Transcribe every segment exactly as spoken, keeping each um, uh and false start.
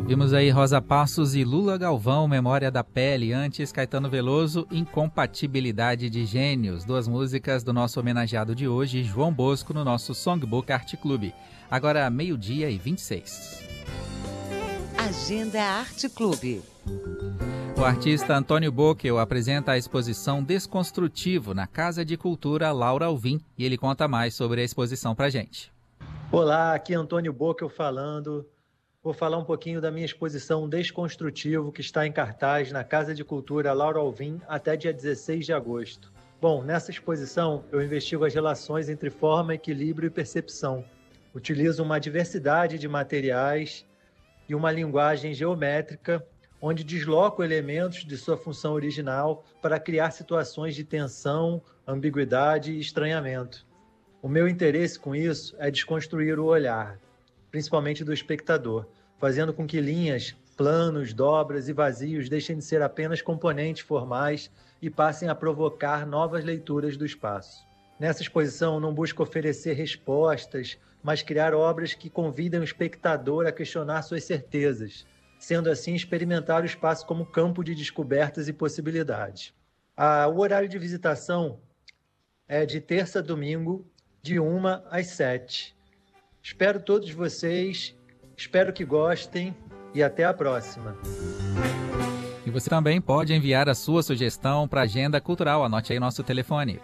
Vimos aí Rosa Passos e Lula Galvão, Memória da Pele. Antes, Caetano Veloso, Incompatibilidade de Gênios. Duas músicas do nosso homenageado de hoje, João Bosco, no nosso Songbook Arte Clube. Agora, meio-dia e vinte e seis. Agenda Arte Clube. O artista Antônio Bockel apresenta a exposição Desconstrutivo na Casa de Cultura Laura Alvim e ele conta mais sobre a exposição pra gente. Olá, aqui é Antônio Bockel falando. Vou falar um pouquinho da minha exposição Desconstrutivo, que está em cartaz na Casa de Cultura Laura Alvim até dia dezesseis de agosto. Bom, nessa exposição eu investigo as relações entre forma, equilíbrio e percepção. Utilizo uma diversidade de materiais e uma linguagem geométrica, onde desloco elementos de sua função original para criar situações de tensão, ambiguidade e estranhamento. O meu interesse com isso é desconstruir o olhar, principalmente do espectador, fazendo com que linhas, planos, dobras e vazios deixem de ser apenas componentes formais e passem a provocar novas leituras do espaço. Nessa exposição, não busco oferecer respostas, mas criar obras que convidem o espectador a questionar suas certezas, sendo assim experimentar o espaço como campo de descobertas e possibilidades. Ah, o horário de visitação é de terça a domingo, de uma às sete. Espero todos vocês, espero que gostem e até a próxima. E você também pode enviar a sua sugestão para a Agenda Cultural. Anote aí nosso telefone.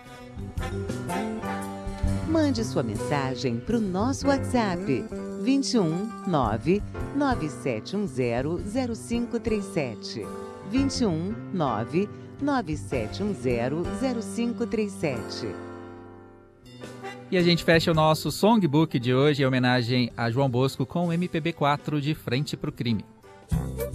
Mande sua mensagem para o nosso WhatsApp vinte e um, nove, nove sete um zero, zero cinco três sete. vinte e um, nove, nove sete um zero, zero cinco três sete. E a gente fecha o nosso Songbook de hoje em homenagem a João Bosco com o M P B quatro de Frente pro Crime.